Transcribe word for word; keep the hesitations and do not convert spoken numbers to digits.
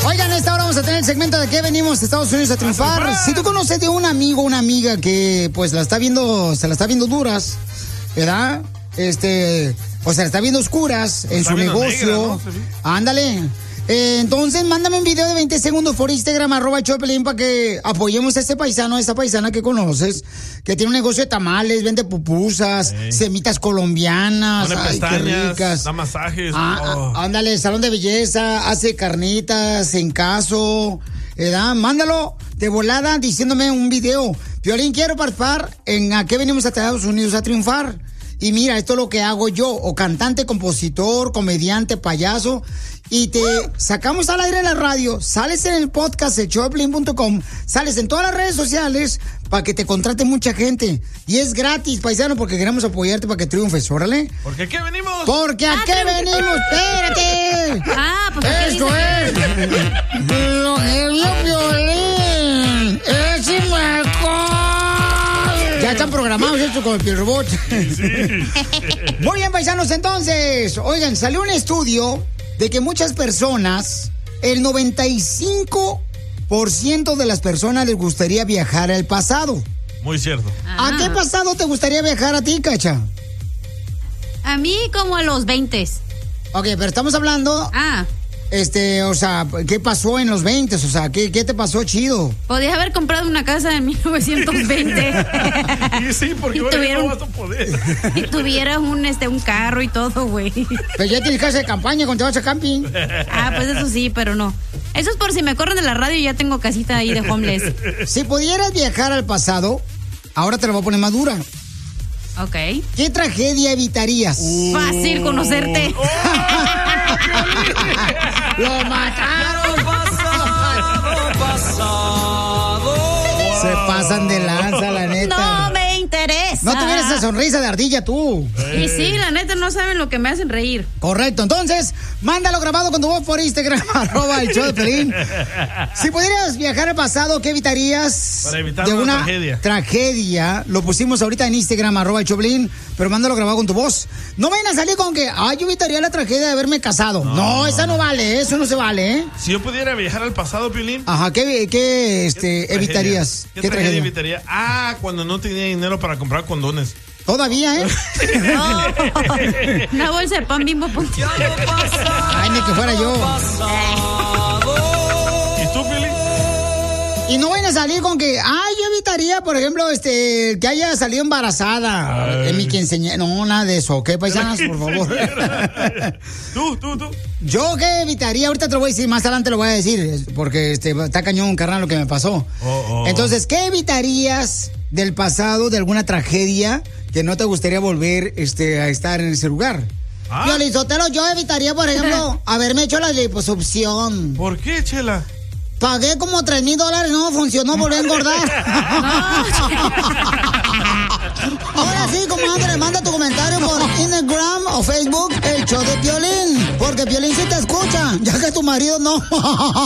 Oigan, a esta hora vamos a tener el segmento de qué venimos a Estados Unidos a triunfar. Si tú conoces de un amigo o una amiga que pues la está viendo, se la está viendo duras, ¿verdad? Este, o sea, la está viendo oscuras en su negocio. Negra, ¿no? Ándale. Eh, entonces, mándame un video de veinte segundos por Instagram, arroba el show de Piolín, para que apoyemos a este paisano, a esta paisana que conoces, que tiene un negocio de tamales, vende pupusas, sí. Semitas colombianas, pone ay, pestañas, qué ricas. Da masajes. Ah, oh. Ándale, salón de belleza, hace carnitas en caso, ¿verdad? Mándalo de volada diciéndome un video. Piolín, quiero participar en a qué venimos a Estados Unidos a triunfar. Y mira, esto es lo que hago yo, o cantante, compositor, comediante, payaso, y te sacamos al aire en la radio, sales en el podcast de show de piolín punto com, sales en todas las redes sociales para que te contrate mucha gente. Y es gratis, paisano, porque queremos apoyarte para que triunfes, órale. ¿Por qué qué venimos? Porque a Ah, qué pero- venimos, espérate. Ah, pues ¿qué Esto dice? es lo que vio Piolín, es el mejor. Ya están programados esto con el Piel Robot. Muy bien, paisanos, entonces, oigan, salió un estudio de que muchas personas, el noventa y cinco por ciento de las personas les gustaría viajar al pasado. Muy cierto. Ah. ¿A qué pasado te gustaría viajar a ti, Cacha? A mí como a los veinte. Ok, pero estamos hablando, Ah, este, o sea, ¿qué pasó en los veinte? O sea, ¿qué, qué te pasó chido? podías haber comprado una casa en mil novecientos veinte. Y sí, porque Y ahora ya tuvieron- no vas a poder. Y tuvieras un, este, un carro y todo, güey. Pero ya tienes casa de campaña cuando te vas a camping. Ah, pues eso sí, pero no. Eso es por si me corren de la radio y ya tengo casita ahí de homeless. Si pudieras viajar al pasado, ahora te lo voy a poner más dura. Ok. ¿Qué tragedia evitarías? Fácil conocerte. ¡Lo mataron! Se pasan de lanza, la neta. No me interesa. No tuvieras esa sonrisa de ardilla tú. Y sí, la neta no saben lo que me hacen reír. Correcto, entonces, mándalo grabado con tu voz por Instagram, arroba el show de Piolín. Si pudieras viajar al pasado, ¿qué evitarías? Para evitar de una una tragedia. tragedia. Lo pusimos ahorita en Instagram, arroba el show de Piolín, pero mándalo grabado con tu voz. No vayan a salir con que, ay, yo evitaría la tragedia de haberme casado. No, No, esa no vale, eso no se vale, ¿eh? Si yo pudiera viajar al pasado, Piolín. Ajá, ¿qué, qué este, ¿qué evitarías? ¿Qué, tragedia evitaría? Ah, cuando no tenía dinero para comprar condones. Todavía, ¿eh? No. Una bolsa de pan Bimbo. punto. Ay, ni que fuera yo. ¿Y tú, Piolín? Y no vayan a salir con que, ay, yo evitaría, por ejemplo, este, que haya salido embarazada. Ay. En mi quinceañera. No, nada de eso, ¿ok, paisanas? Por favor. Tú, tú, tú. Yo qué evitaría, ahorita te lo voy a decir, más adelante lo voy a decir, porque este, está cañón, carnal, lo que me pasó. Oh, oh. Entonces, ¿qué evitarías del pasado, de alguna tragedia que no te gustaría volver este, a estar en ese lugar? Ah. Piolín Sotelo, yo evitaría, por ejemplo, haberme hecho la liposucción. ¿Por qué, Chela? Pagué como tres mil dólares, no funcionó, volví a engordar. Ahora sí, comadre, manda tu comentario por Instagram o Facebook, el show de Piolín. Porque Piolín sí te escucha, ya que tu marido no.